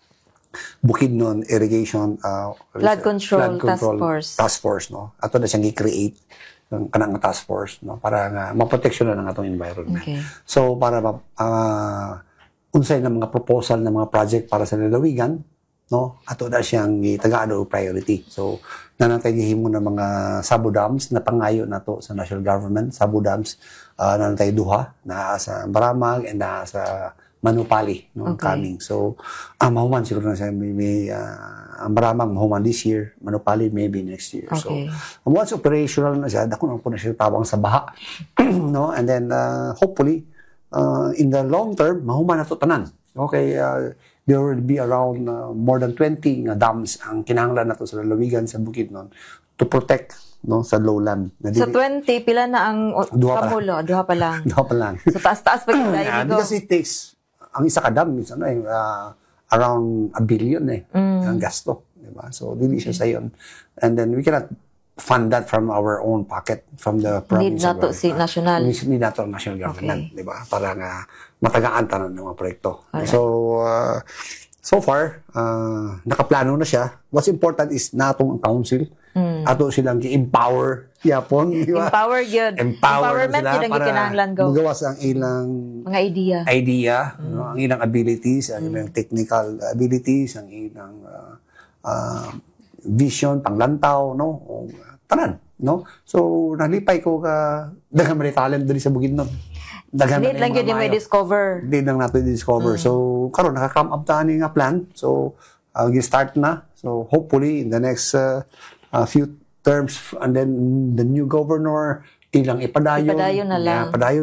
Bukidnon Irrigation uh,
Flood Control Task Force.
Task Force, no. Ato na siyang i-create ng kanang task force, no, para nga maproteksyonan ang atong environment.
Okay.
So para ma- uh, unsay na mga proposal na mga project para sa lalawigan, no, ato na siyang gitagaano og priority. So nanatay gihimo ng mga sabo dams na pangayo nato sa national government. Sabo dams uh, nanatay duha na sa Baramag and na sa Manupali, no,
Okay.
coming. So ang mahuman siguro na siya may, may uh, ang Baramag mahuman this year, Manupali maybe next year.
Okay.
So once operational na siya, dako na po na siya tabang sa baha. No, and then uh, hopefully Uh, in the long term, mahuman na to tanan. Okay, uh, there will be around uh, more than twenty nga dams ang kinahanglan nato sa lalawigan sa Bukidnon to protect, no, sa lowland. Na
Sa twenty, pila na ang o,
Duha pa lang.
kamulo? Duha pa lang.
Duha pa lang.
So taas-taas pa yung
Yeah,
dahil
because it takes, ang isa ka dam, is, ano, eh, uh, around a billion eh, ang gasto. Diba? So, dili siya sa yun. And then, we cannot fund that from our own pocket, from the
Need
provincial
nato si
government.
national.
Need, need nato ang national government,
Okay.
di ba? Para nga matagaan tanan ng mga proyekto.
Alright.
So, uh, so far, uh, nakaplano na siya. What's important is natong ang council. Ato silang i-empower yapon, di ba?
Empower yun.
Empower
Empowerment
na
yun
sila
ang
para
gikinahanglan go.
magawas ang ilang
Mga idea.
idea, no, ang ilang abilities, ang ilang technical abilities, ang ilang uh, uh, vision, panglantaw, no, o, uh, tanan, no. So nalipay ko ka daghang man talent diri sa Bukidnon. Daghan
Need lang yun yung may discover.
Di lang nato discover. So karon naka-come up ta ani nga plan. So uh, gi-start na. So hopefully in the next uh, uh, few terms and then the new governor ilang ipadayon.
Ipadayon na lang.
Yeah, padayon